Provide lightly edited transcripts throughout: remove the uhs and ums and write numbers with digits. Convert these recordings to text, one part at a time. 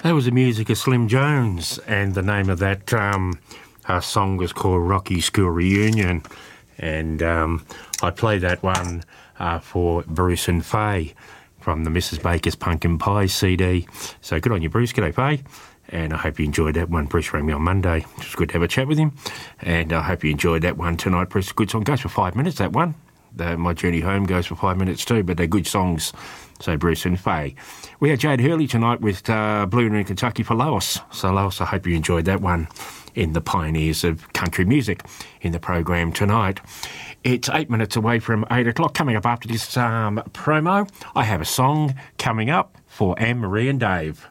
That was the music of Slim Jones, and the name of that song was called Rocky School Reunion. And I played that one for Bruce and Faye from the Mrs. Baker's Pumpkin Pie CD. So good on you, Bruce. G'day, Faye. And I hope you enjoyed that one. Bruce rang me on Monday. It was good to have a chat with him. And I hope you enjoyed that one tonight, Bruce. Good song. Goes for 5 minutes, that one. My Journey Home goes for 5 minutes too, but they're good songs. So Bruce and Faye. We had Jade Hurley tonight with Blue in Kentucky for Lois. So Lois, I hope you enjoyed that one in the Pioneers of Country Music in the program tonight. It's 8 minutes away from 8 o'clock. Coming up after this promo, I have a song coming up for Anne-Marie and Dave.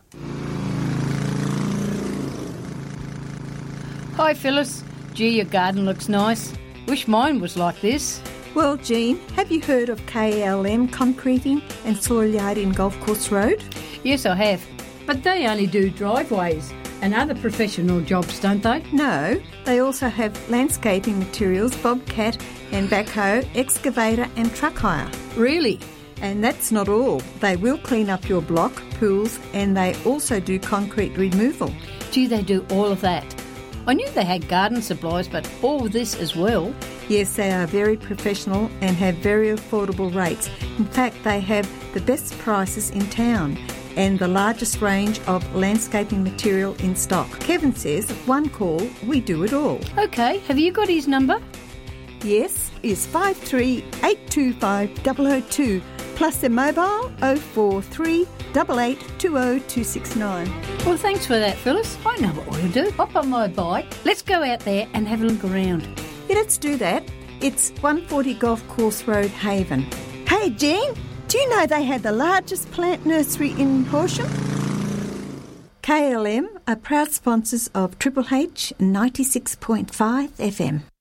Hi Phyllis. Gee, your garden looks nice. Wish mine was like this. Well, Jean, have you heard of KLM Concreting and Soil Yard in Golf Course Road? Yes, I have. But they only do driveways and other professional jobs, don't they? No, they also have landscaping materials, bobcat and backhoe, excavator and truck hire. Really? And that's not all. They will clean up your block, pools, and they also do concrete removal. Gee, they do all of that. I knew they had garden supplies, but all this as well. Yes, they are very professional and have very affordable rates. In fact, they have the best prices in town and the largest range of landscaping material in stock. Kevin says, one call, we do it all. OK, have you got his number? Yes, it's 53825002, plus their mobile 043 8820 Well, thanks for that, Phyllis. I know what we'll do. Hop on my bike. Let's go out there and have a look around. Yeah, let's do that. It's 140 Golf Course Road, Haven. Hey, Jean, do you know they had the largest plant nursery in Horsham? KLM are proud sponsors of Triple H 96.5 FM.